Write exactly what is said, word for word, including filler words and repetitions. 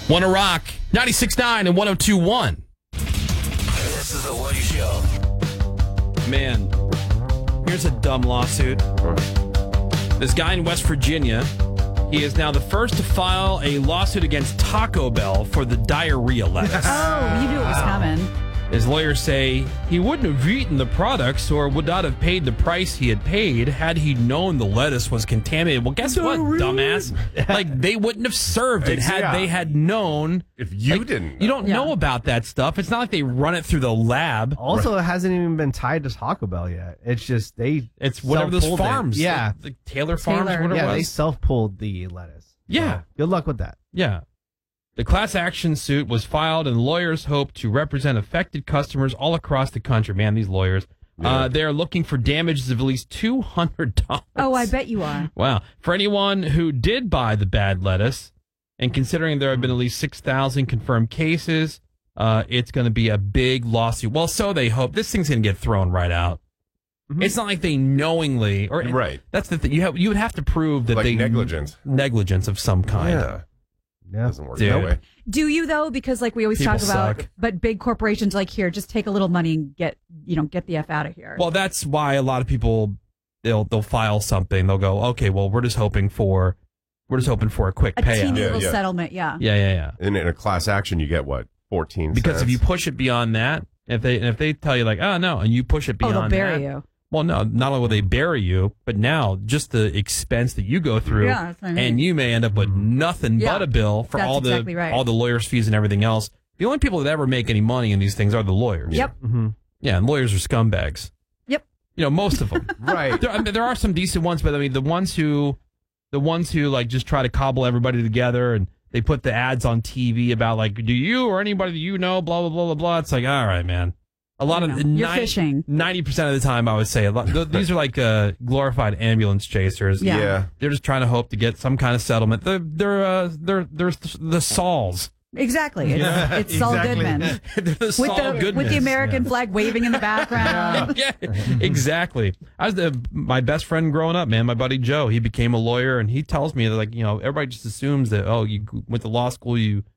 Wanna Rock, ninety-six point nine and one oh two point one. This is the Woody Show. Man, here's a dumb lawsuit. This guy in West Virginia, he is now the first to file a lawsuit against Taco Bell for the diarrhea lettuce. Oh, you knew it was coming. His lawyers say he wouldn't have eaten the products or would not have paid the price he had paid had he known the lettuce was contaminated. Well, guess what, dumbass? Like, they wouldn't have served it had Yeah. they had known. If you Like, didn't. You don't Yeah. know about that stuff. It's not like they run it through the lab. Also, it hasn't even been tied to Taco Bell yet. It's just they. It's whatever those self-pulled it. farms. Yeah, Like, like Taylor Farms, Taylor. whatever yeah. it They was. self pulled the lettuce. Yeah. So, good luck with that. Yeah. The class action suit was filed, and lawyers hope to represent affected customers all across the country. Man, these lawyers. Uh, they are looking for damages of at least two hundred dollars. Oh, I bet you are. Wow. For anyone who did buy the bad lettuce, and considering there have been at least six thousand confirmed cases, uh, it's going to be a big lawsuit. Well, so they hope. This thing's going to get thrown right out. Mm-hmm. It's not like they knowingly, or Right. That's the thing. You have you would have to prove that Like they negligence. negligence of some kind. Yeah. Yeah. Doesn't work Dude. that way. Do you though? Because like we always People talk about, suck. but big corporations like here, just take a little money and get you know get the f out of here. Well, that's why a lot of people they'll they'll file something. They'll go, okay, well, we're just hoping for we're just hoping for a quick a payout. teeny Yeah, little yeah. settlement, yeah. Yeah, yeah, yeah. And in a class action, you get what? fourteen Because cents? if you push it beyond that, if they if they tell you like, oh no, and you push it Oh, beyond they'll bury that, you. well, no, not only will they bury you, but now just the expense that you go through, Yeah, that's what I mean. and you may end up with nothing Yeah, but a bill for that's all the exactly right. all the lawyers' fees and everything else. The only people that ever make any money in these things are the lawyers. Yep. Mm-hmm. Yeah, and lawyers are scumbags. Yep. You know, most of them. Right. There, I mean, there are some decent ones, but I mean, the ones who, the ones who like just try to cobble everybody together and they put the ads on T V about like, do you or anybody that you know, blah blah blah blah blah. It's like, all right, man. A lot You of know, you're nine- fishing. Ninety percent of the time, I would say, a lot, th- these are like uh, glorified ambulance chasers. Yeah. Yeah. They're just trying to hope to get some kind of settlement. They're they're uh, they're they're the Sauls. Exactly. It's, it's Saul exactly. Goodman They're the with Saul the Goodmans. with the American flag waving in the background. Yeah, exactly. I was the, my best friend growing up, man. My buddy Joe, he became a lawyer, and he tells me that, like, you know, everybody just assumes that, oh, you went to law school, you